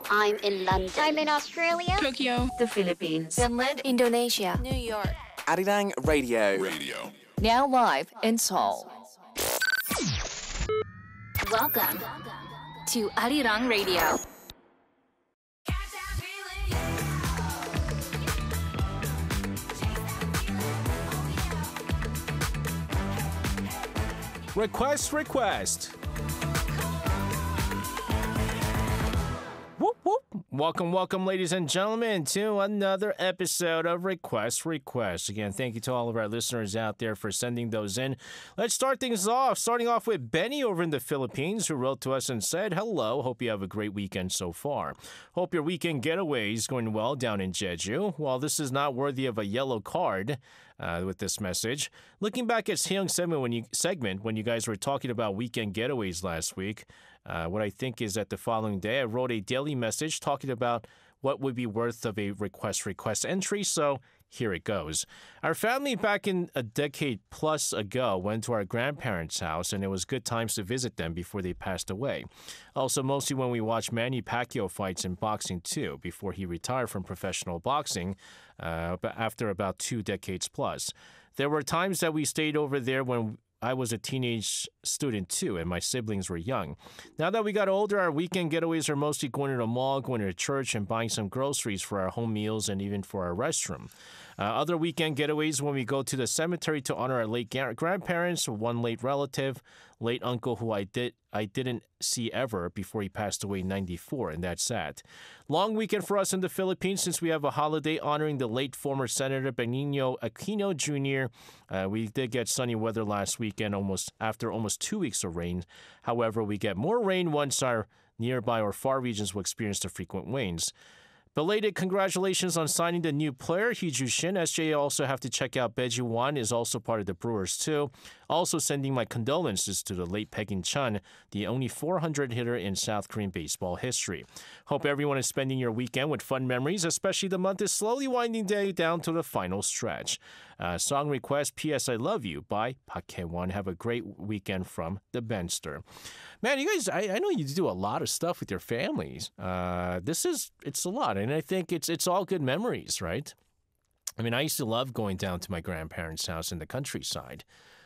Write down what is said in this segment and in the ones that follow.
I'm in London. I'm in Australia. Tokyo. The Philippines. Finland. Indonesia. New York. Arirang Radio. Now live in Seoul. Welcome to Arirang Radio. Request. Whoop, whoop. Welcome, ladies and gentlemen, to another episode of Request. Again, thank you to all of our listeners out there for sending those in. Let's start things off, starting off with Benny over in the Philippines, who wrote to us and said, hello, hope you have a great weekend so far. Hope your weekend getaway is going well down in Jeju. While this is not worthy of a yellow card, with this message. Looking back at Seong segment when you guys were talking about weekend getaways last week, what I think is that the following day I wrote a daily message talking about what would be worth of a request entry, so here it goes. Our family back in a decade plus ago went to our grandparents' house, and it was good times to visit them before they passed away. Also, mostly when we watched Manny Pacquiao fights in boxing too, before he retired from professional boxing after about 2 decades plus. There were times that we stayed over there when I was a teenage student too, and my siblings were young. Now that we got older, our weekend getaways are mostly going to the mall, going to church, and buying some groceries for our home meals and even for our restroom. Other weekend getaways when we go to the cemetery to honor our late grandparents, one late relative, late uncle who I didn't see ever before he passed away in 94, and that's sad. Long weekend for us in the Philippines since we have a holiday honoring the late former Senator Benigno Aquino Jr. We did get sunny weather last weekend after almost 2 weeks of rain. However, we get more rain once our nearby or far regions will experience the frequent rains. Belated congratulations on signing the new player, Hee-Ju Shin. SJ also have to check out Bae Ji-won is also part of the Brewers too. Also sending my condolences to the late Pegin Chun, the only 400 hitter in South Korean baseball history. Hope everyone is spending your weekend with fun memories, especially the month is slowly winding down to the final stretch. Song request, P.S. I Love You by Park Hae-won. Have a great weekend from the Benster. Man, you guys, I know you do a lot of stuff with your families. It's a lot, and I think it's all good memories, right? I mean, I used to love going down to my grandparents' house in the countryside.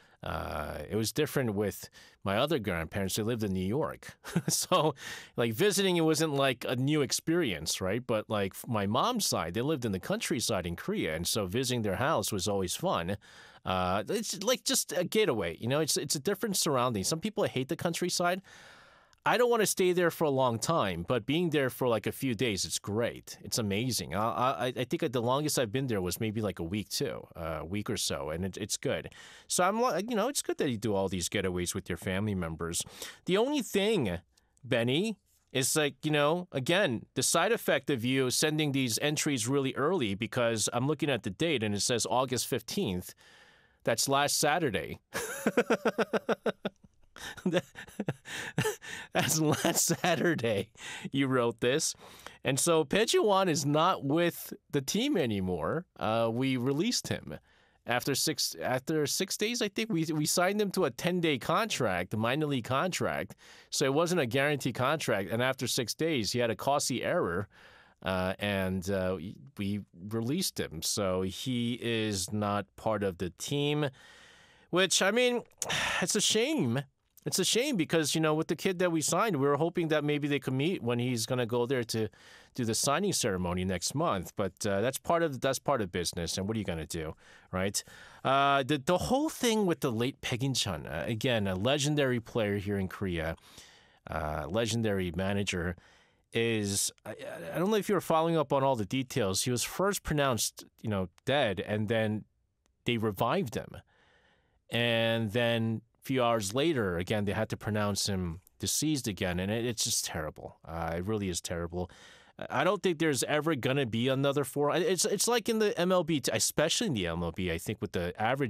It was different with my other grandparents. They lived in New York. So, like, visiting, it wasn't like a new experience, right? But, like, my mom's side, they lived in the countryside in Korea, and so visiting their house was always fun. It's like just a getaway, you know? It's a different surrounding. Some people hate the countryside. I don't want to stay there for a long time, but being there for like a few days, it's great. It's amazing. I think the longest I've been there was maybe like a week too, a week or so, and it's good. So I'm like, it's good that you do all these getaways with your family members. The only thing, Benny, is like, again, the side effect of you sending these entries really early, because I'm looking at the date and it says August 15th. That's last Saturday. That's last Saturday you wrote this. And so Bae Ji-won is not with the team anymore. We released him. After six days, I think, we signed him to a 10-day contract, a minor league contract. So it wasn't a guaranteed contract. And after 6 days, he had a costly error. And we released him. So he is not part of the team, which, I mean, it's a shame. It's a shame because, with the kid that we signed, we were hoping that maybe they could meet when he's going to go there to do the signing ceremony next month. But that's part of business. And what are you going to do, right? The whole thing with the late Pegin Chun, again, a legendary player here in Korea, legendary manager, is, I don't know if you were following up on all the details. He was first pronounced, dead, and then they revived him. And then few hours later, again, they had to pronounce him deceased again, and it's just terrible. It really is terrible. I don't think there's ever going to be another four. It's like in the MLB, especially in the MLB, I think with the average